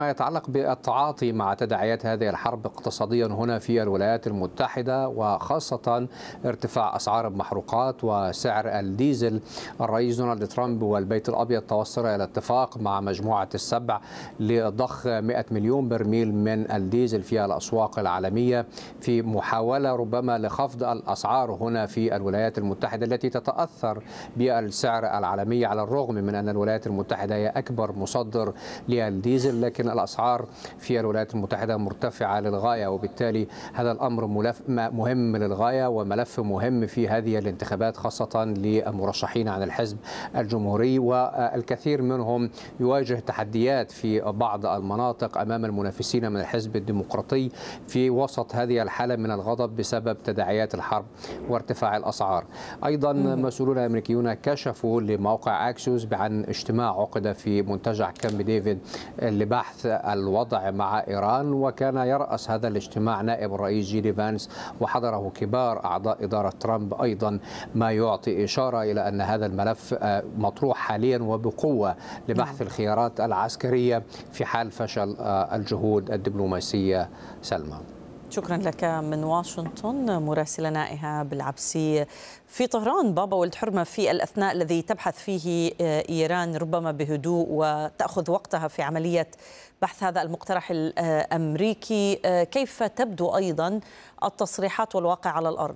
ما يتعلق بالتعاطي مع تداعيات هذه الحرب اقتصاديا هنا في الولايات المتحدة، وخاصة ارتفاع أسعار المحروقات وسعر الديزل. الرئيس دونالد ترامب والبيت الأبيض توصل إلى اتفاق مع مجموعة السبع لضخ 100 مليون برميل من الديزل في الأسواق العالمية، في محاولة ربما لخفض الأسعار هنا في الولايات المتحدة التي تتأثر بالسعر العالمي، على الرغم من أن الولايات المتحدة هي أكبر مصدر للديزل، لكن الأسعار في الولايات المتحدة مرتفعة للغاية، وبالتالي هذا الأمر مهم للغاية وملف مهم في هذه الانتخابات، خاصة للمرشحين عن الحزب الجمهوري، والكثير منهم يواجه تحديات في بعض المناطق أمام المنافسين من الحزب الديمقراطي في وسط هذه الحالة من الغضب بسبب تداعيات الحرب وارتفاع الأسعار. أيضا مسؤولون أمريكيون كشفوا لموقع أكسيوس عن اجتماع عقد في منتجع كامب ديفيد لبحث الوضع مع إيران، وكان يرأس هذا الاجتماع نائب الرئيس جيدي فانس، وحضره كبار أعضاء إدارة ترامب أيضا، ما يعطي إشارة إلى أن هذا الملف مطروح حاليا وبقوة لبحث الخيارات العسكرية في حال فشل الجهود الدبلوماسية. سلمى، شكرا لك من واشنطن مراسلنا إيهاب العبسي. في طهران بابا ولد حرمة، في الأثناء الذي تبحث فيه إيران ربما بهدوء وتأخذ وقتها في عملية بحث هذا المقترح الأمريكي، كيف تبدو أيضا التصريحات والواقع على الأرض؟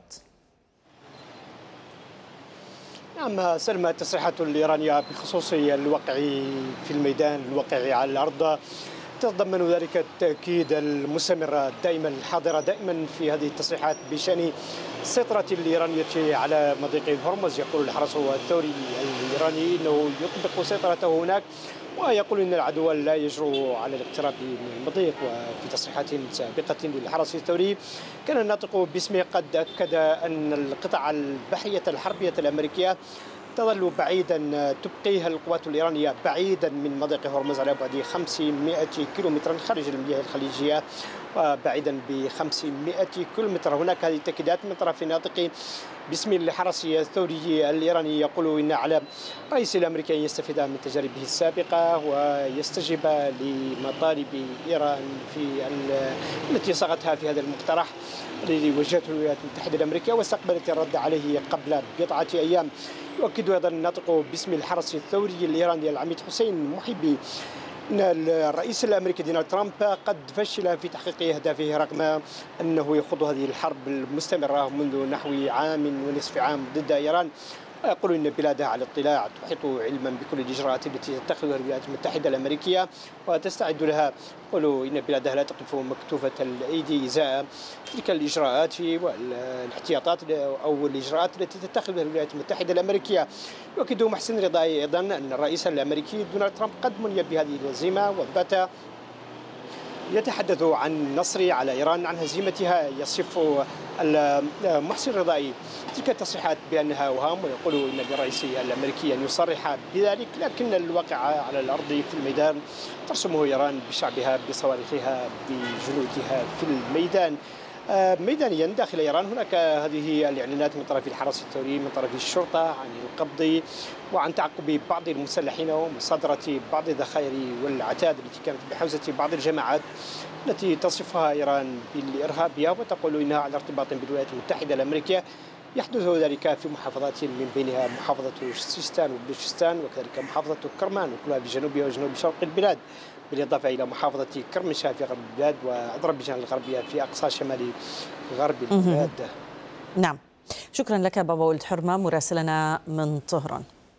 نعم سلمى، التصريحات الإيرانية بخصوص الوقع في الميدان، الوقع على الأرض، تتضمن ذلك التأكيد المستمر دائما الحاضرة دائما في هذه التصريحات بشأن السيطرة الإيرانية على مضيق هرمز. يقول الحرس الثوري الإيراني أنه يطبق سيطرته هناك، ويقول أن العدو لا يجرؤ على الاقتراب من المضيق. وفي تصريحات سابقة للحرس الثوري كان الناطق باسمه قد أكد أن القطع البحرية الحربية الأمريكية تظل بعيدا، تبقيها القوات الإيرانية بعيدا من مضيق هرمز على بعد 500 كيلومترا خارج المياه الخليجية، وبعيدا ب 500 كيلومتر. هناك هذه التأكيدات من طرف ناطق باسم الحرس الثوري الإيراني، يقول إن على الرئيس الأمريكي أن يستفيد من تجاربه السابقة ويستجيب لمطالب إيران التي صاغتها في هذا المقترح الذي وجهته الولايات المتحدة الأمريكية واستقبلت الرد عليه قبل بضعة أيام. يؤكد أيضا الناطق باسم الحرس الثوري الإيراني العميد حسين محبي أن الرئيس الأمريكي دونالد ترامب قد فشل في تحقيق أهدافه، رغم أنه يخوض هذه الحرب المستمرة منذ نحو عام ونصف عام ضد إيران. ويقول أن بلاده على اطلاع، تحيط علما بكل الإجراءات التي تتخذها الولايات المتحدة الأمريكية وتستعد لها. يقول إن بلاده لا تقف مكتوفة الأيدي إزاء تلك الإجراءات والاحتياطات أو الإجراءات التي تتخذها الولايات المتحدة الأمريكية. يؤكد محسن رضاي أيضا أن الرئيس الأمريكي دونالد ترامب قد مني بهذه الهزيمة، وبات يتحدث عن النصر على إيران، عن هزيمتها. يصف محسن رضائي تلك التصريحات بأنها وهام، ويقول إن للرئيس الأمريكي أن يصرح بذلك، لكن الواقع على الأرض في الميدان ترسمه إيران بشعبها، بصواريخها، بجنودها في الميدان. ميدانيا داخل إيران هناك هذه الإعلانات من طرف الحرس الثوري، من طرف الشرطة، عن القبض وعن تعقب بعض المسلحين ومصادرة بعض الذخائر والعتاد التي كانت بحوزة بعض الجماعات التي تصفها إيران بالإرهابية وتقول إنها على ارتباط بالولايات المتحدة الأمريكية. يحدث ذلك في محافظات من بينها محافظة سيستان وبلوشستان، وكذلك محافظة كرمان وكلها بجنوب وجنوب شرق البلاد، بالإضافة إلى محافظة كرمشا في غرب البلاد وأذربيجان الغربية في أقصى شمال غرب البلاد. نعم، شكرا لك بابا ولد حرمة مراسلنا من طهران.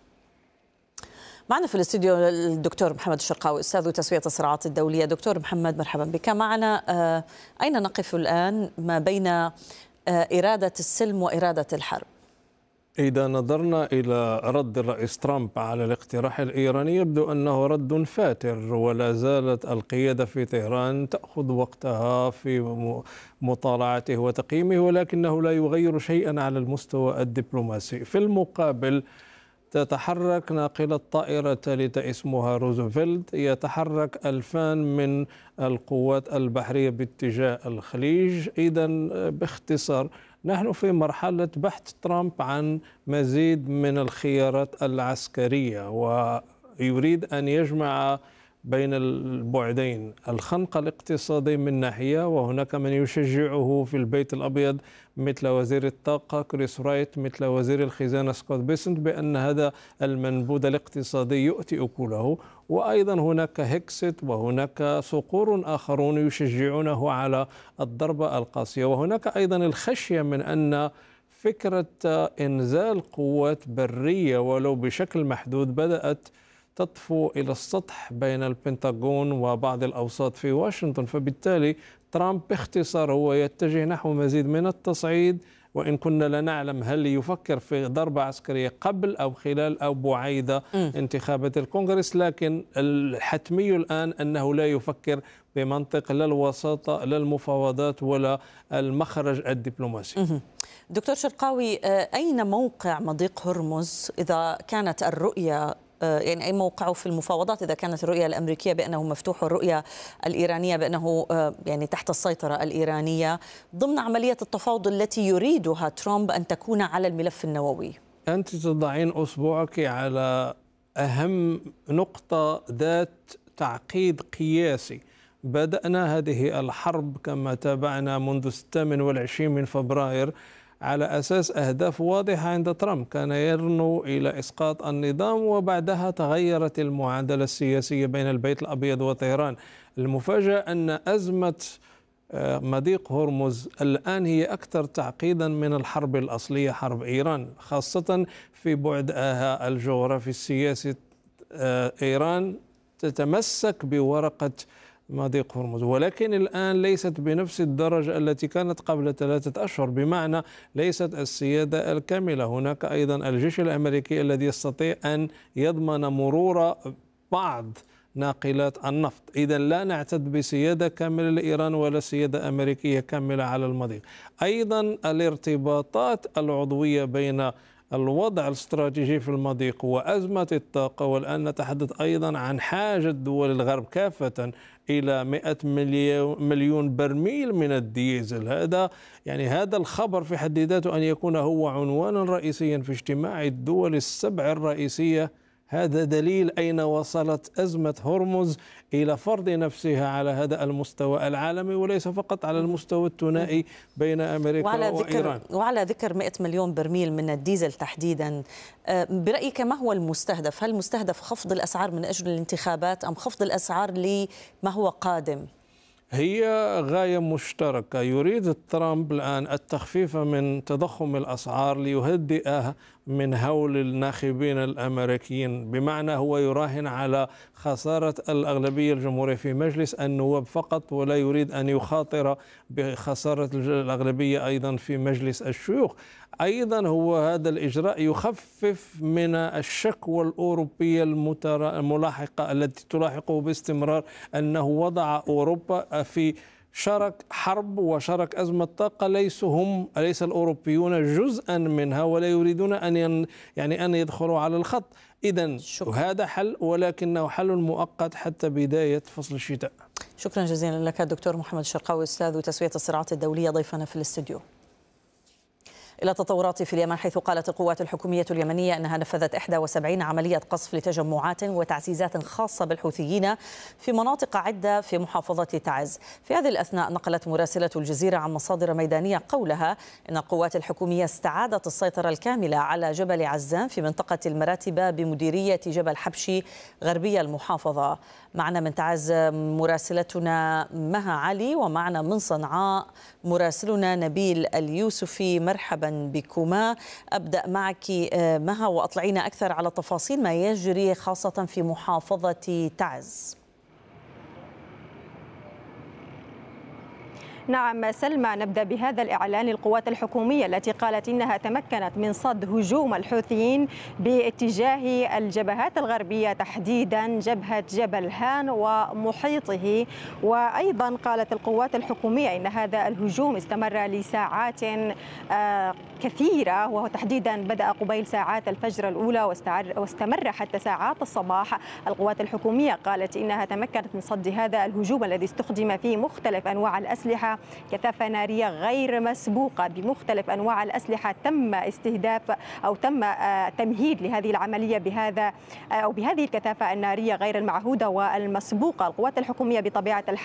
معنا في الاستوديو الدكتور محمد الشرقاوي، أستاذ تسوية الصراعات الدولية. دكتور محمد مرحبا بك معنا. أين نقف الآن ما بين إرادة السلم وإرادة الحرب؟ إذا نظرنا إلى رد الرئيس ترامب على الاقتراح الإيراني يبدو أنه رد فاتر، ولا زالت القيادة في طهران تأخذ وقتها في مطالعته وتقييمه، ولكنه لا يغير شيئا على المستوى الدبلوماسي. في المقابل تتحرك ناقلة طائرة ثالثة اسمها روزفلت، يتحرك 2000 من القوات البحرية باتجاه الخليج. إذا باختصار نحن في مرحلة بحث ترامب عن مزيد من الخيارات العسكرية، ويريد أن يجمع بين البعدين، الخنق الاقتصادي من ناحية، وهناك من يشجعه في البيت الأبيض مثل وزير الطاقة كريس رايت، مثل وزير الخزانة سكوت بيسنت، بأن هذا المنبوذ الاقتصادي يؤتي أكله. وأيضا هناك هيكسيت وهناك صقور آخرون يشجعونه على الضربة القاسية. وهناك أيضا الخشية من أن فكرة إنزال قوات برية ولو بشكل محدود بدأت تطفو إلى السطح بين البنتاغون وبعض الأوساط في واشنطن. فبالتالي ترامب باختصار هو يتجه نحو مزيد من التصعيد، وإن كنا لا نعلم هل يفكر في ضربة عسكرية قبل أو خلال أو بعيد انتخابات الكونغرس، لكن الحتمي الآن أنه لا يفكر بمنطق لا الوساطة لا المفاوضات ولا المخرج الدبلوماسي. دكتور شرقاوي، أين موقع مضيق هرمز إذا كانت الرؤية، يعني أي موقعه في المفاوضات إذا كانت الرؤية الأمريكية بأنه مفتوح والرؤية الإيرانية بأنه يعني تحت السيطرة الإيرانية ضمن عملية التفاوض التي يريدها ترامب أن تكون على الملف النووي؟ أنت تضعين أصبعك على أهم نقطة ذات تعقيد قياسي. بدأنا هذه الحرب كما تابعنا منذ 28 من فبراير على أساس أهداف واضحة عند ترامب، كان يرنو إلى إسقاط النظام، وبعدها تغيرت المعادلة السياسية بين البيت الأبيض وطهران. المفاجأة أن أزمة مضيق هرمز الآن هي أكثر تعقيدا من الحرب الأصلية حرب إيران، خاصة في بعدها الجغرافي السياسي. إيران تتمسك بورقة مضيق هرمز، ولكن الآن ليست بنفس الدرجة التي كانت قبل 3 أشهر، بمعنى ليست السيادة الكاملة. هناك أيضا الجيش الأمريكي الذي يستطيع أن يضمن مرور بعض ناقلات النفط. إذا لا نعتد بسيادة كاملة لإيران ولا سيادة أمريكية كاملة على المضيق. أيضا الارتباطات العضوية بين الوضع الاستراتيجي في المضيق وأزمة الطاقة، والآن نتحدث أيضا عن حاجة دول الغرب كافة إلى 100 مليون برميل من الديزل. هذا الخبر في حد ذاته أن يكون هو عنوانا رئيسيا في اجتماع الدول ال7 الرئيسية. هذا دليل أين وصلت أزمة هرمز إلى فرض نفسها على هذا المستوى العالمي، وليس فقط على المستوى الثنائي بين أمريكا وإيران. وعلى ذكر 100 مليون برميل من الديزل تحديدا، برأيك ما هو المستهدف؟ هل مستهدف خفض الأسعار من أجل الانتخابات أم خفض الأسعار لما هو قادم؟ هي غاية مشتركة. يريد ترامب الآن التخفيف من تضخم الأسعار ليهدئ من هول الناخبين الأمريكيين، بمعنى هو يراهن على خسارة الأغلبية الجمهورية في مجلس النواب فقط، ولا يريد أن يخاطر بخسارة الأغلبية أيضا في مجلس الشيوخ. أيضا هو هذا الإجراء يخفف من الشكوى الأوروبية الملاحقة التي تلاحقه باستمرار أنه وضع أوروبا في شرك حرب وشرك أزمة طاقة. ليس الأوروبيون جزءا منها ولا يريدون أن يدخلوا على الخط. إذن هذا حل، ولكنه حل مؤقت حتى بداية فصل الشتاء. شكرا جزيلا لك دكتور محمد الشرقاوي، أستاذ تسوية الصراعات الدولية، ضيفنا في الاستوديو. إلى تطورات في اليمن، حيث قالت القوات الحكومية اليمنية أنها نفذت 71 عملية قصف لتجمعات وتعزيزات خاصة بالحوثيين في مناطق عدة في محافظة تعز. في هذه الأثناء نقلت مراسلة الجزيرة عن مصادر ميدانية قولها إن القوات الحكومية استعادت السيطرة الكاملة على جبل عزان في منطقة المراتبة بمديرية جبل حبشي غربية المحافظة. معنا من تعز مراسلتنا مها علي، ومعنا من صنعاء مراسلنا نبيل اليوسفي. مرحبا بكما. أبدأ معك مها وأطلعينا أكثر على تفاصيل ما يجري خاصة في محافظة تعز. نعم سلمى، نبدأ بهذا الإعلان. القوات الحكومية التي قالت إنها تمكنت من صد هجوم الحوثيين باتجاه الجبهات الغربية، تحديدا جبهة جبل هان ومحيطه. وأيضا قالت القوات الحكومية إن هذا الهجوم استمر لساعات كثيرة، وهو تحديدا بدأ قبيل ساعات الفجر الأولى واستمر حتى ساعات الصباح. القوات الحكومية قالت إنها تمكنت من صد هذا الهجوم الذي استخدم فيه مختلف أنواع الأسلحة إنها كثافة نارية غير مسبوقة بمختلف أنواع الأسلحة تم استهداف أو تم تمهيد لهذه العملية بهذه الكثافة النارية غير المعهودة والمسبوقة. القوات الحكومية بطبيعة الحال